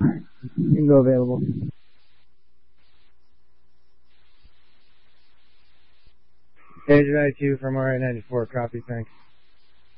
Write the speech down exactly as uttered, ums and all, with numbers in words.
Bingo available. Agent I two from R I ninety-four, copy, thanks.